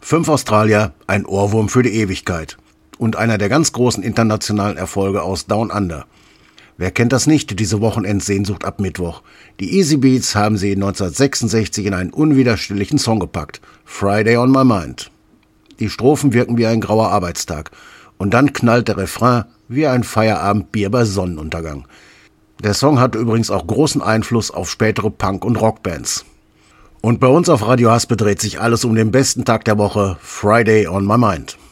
5 Australier, ein Ohrwurm für die Ewigkeit. Und einer der ganz großen internationalen Erfolge aus Down Under. Wer kennt das nicht, diese Wochenendsehnsucht ab Mittwoch? Die Easy Beats haben sie 1966 in einen unwiderstehlichen Song gepackt. Friday on my mind. Die Strophen wirken wie ein grauer Arbeitstag. Und dann knallt der Refrain wie ein Feierabendbier bei Sonnenuntergang. Der Song hatte übrigens auch großen Einfluss auf spätere Punk- und Rockbands. Und bei uns auf Radio Haspe dreht sich alles um den besten Tag der Woche, Friday on my mind.